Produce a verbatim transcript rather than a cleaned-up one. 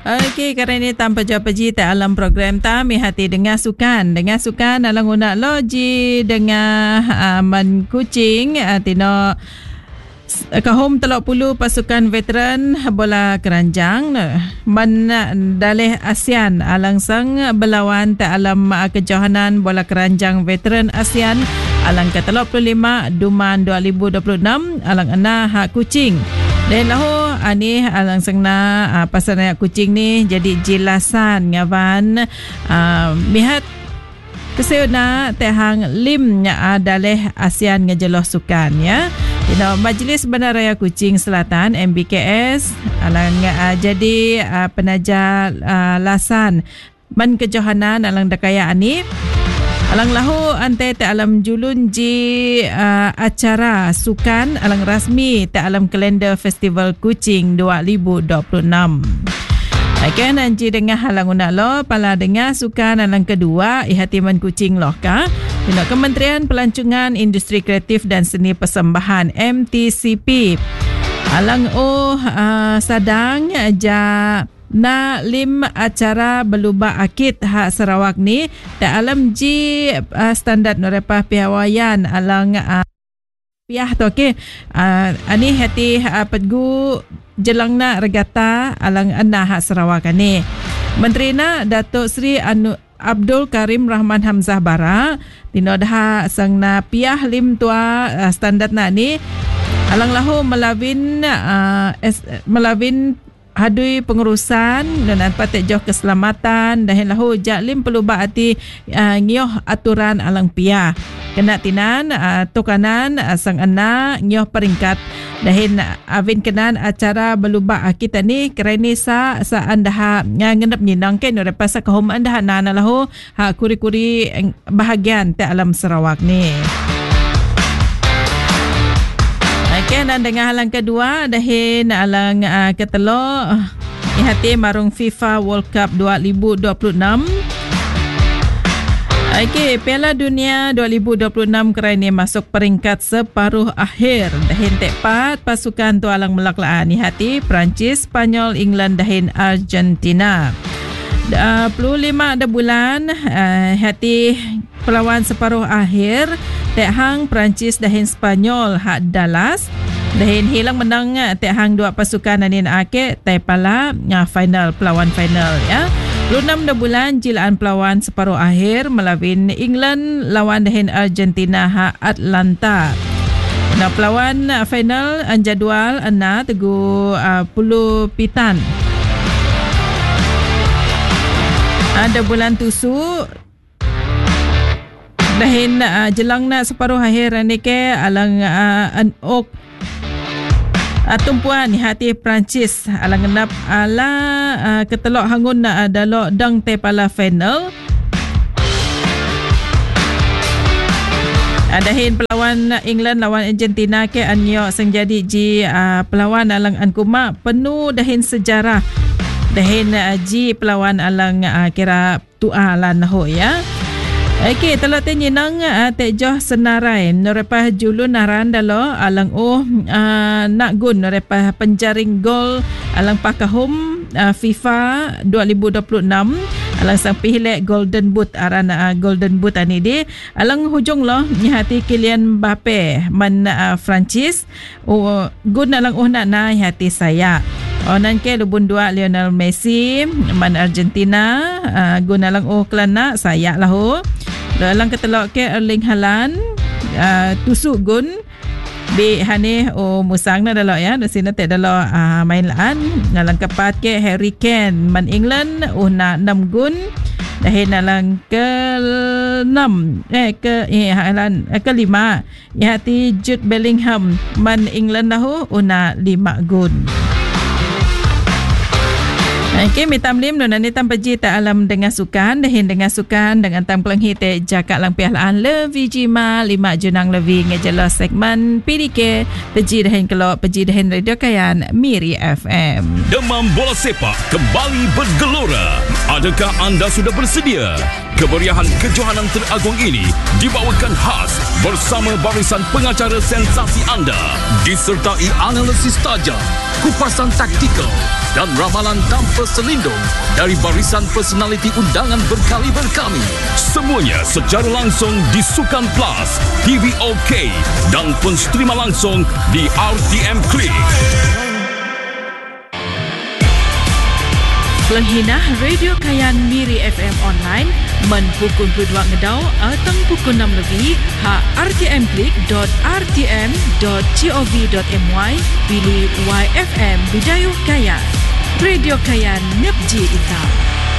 Okey, kerana ini tanpa jawab peji tak alam program kami hati dengar sukan. Dengar sukan alang unak loji dengar uh, man kucing uh, tino kahum telok puluh pasukan veteran bola keranjang man dalih ASEAN alang sang berlawan tak alam uh, kejohanan bola keranjang veteran ASEAN alang ke telok puluh lima Duman dua ribu dua puluh enam alang ena hak kucing. Dan lahu ani alang sengna uh, pasal anak kucing ni jadi jelasan ngawan uh, mihat keseuna tehang lim nya daleh ASEAN ngejeloh sukan ya. Ino Majlis Bandaraya Kuching Selatan M B K S alang uh, jadi uh, penaja uh, lasan man kejohanan alang dakaya ani alang lahu ante te alam julun ji uh, acara sukan alang rasmi te alam kalender Festival Kuching dua ribu dua puluh enam. Okey, nanti dengar halang unak lo pala dengar sukan alang kedua ihatiman kucing loh ka. Tino Kementerian Pelancongan Industri Kreatif dan Seni Persembahan M T C P alang oh uh, sadang ja na lim acara berlubak akid hak Sarawak ni tak alam ji uh, standard norepah piawayan alang uh, piah tu okey uh, ani hati uh, pedgu jelangna regata alang anna hak Sarawak ni. Menteri na Datuk Seri Anu Abdul Karim Rahman Hamzah Bara tino dah sangna piah lim tua uh, standard na ni alang lahu melawin uh, es, melawin hadui pengurusan dan patek joh keselamatan dah lahu jaklim perlu baati uh, ngioh aturan alang pia kena tinan uh, tukanan uh, sang anak ngioh peringkat dahin avin kenan acara belubak kita ni kerana sa sa anda ngendap nyinang ke no repasa kahum anda nana lahu ha kuri-kuri bahagian te alam Sarawak ni. Okay, dan dengan halang kedua dahin alang uh, ketelo ihati marung FIFA World Cup dua ribu dua puluh enam. Okey, Piala Dunia dua ribu dua puluh enam kerana masuk peringkat separuh akhir. Dahin tepat pasukan tu alang melaklaan ihati Perancis, Spanyol, England dahin Argentina. dua puluh lima ada bulan uh, hati perlawan separuh akhir tek hang Perancis dahin Spanyol hak Dallas dahin hilang menang tek hang dua pasukan anin ake tek pala uh, final pelawan final ya. dua puluh enam dah bulan jilaan pelawan separuh akhir melawin England lawan dahin Argentina hak Atlanta. Nah pelawan uh, final uh, jadual ana tegu uh, puluh pitan. Ada bulan tusu dahin uh, jelang na separuh akhir ni ke alang uh, an ok uh, tumpuan hati Perancis alang genap ala uh, ketelok hangun na uh, dalok dang te pala final. Dahin pelawan England lawan Argentina ke anyo seng jadi ji uh, pelawan alang ankuma penuh dahin sejarah dahin uh, ji pelawan alang uh, kira tua lan ho ya. Okey, telah tenyinang uh, tek joh senarai norepah julun naran dalo alang oh uh, nak gun norepah penjaring gol alang pakahum uh, FIFA dua ribu dua puluh enam alang sang pihilek Golden Boot aran uh, Golden Boot ani di alang hujung loh hati Kylian Mbappe man uh, Francis oh gun alang oh nak na hati saya. Oh nanke lubun dua Lionel Messi man Argentina uh, gun alang oh kelana saya lah ho. Dalam ketelok ke Erling Haaland uh, tusuk gun bi hane o musang na dalo ya sina te dalo uh, main laan dalam kepat ke Harry Kane man England oh na enam gun dahin dalam ke enam eh ke eh Haaland eh, ke lima ihati Jude Bellingham man England lahu oh na lima gun. Okey, mitam lim nona ni tanpa jita alam dengan sukan dahin dengan sukan dengan tam kelenghi te jakak lang piahlaan levi jima lima junang levi ngejelas segmen P D K peji dahin kelok peji dahin radio kayan Miri F M. Demam bola sepak kembali bergelora. Adakah anda sudah bersedia? Kemeriahan kejohanan teragung ini dibawakan khas bersama barisan pengacara sensasi anda disertai analisis tajam, kupasan taktikal dan ramalan tanpa selindung dari barisan personaliti undangan berkali-berkali. Semuanya secara langsung di Sukan Plus, T V OK dan pun streama langsung di R T M Click. Penghinah Radio Kayan Miri F M online men pukul dua ngedau atau pukul enam lebih ha r t m click dot r t m dot gov dot m y pilih Y F M Bidayuh Kayan. Radio Kayan Nepji Ita.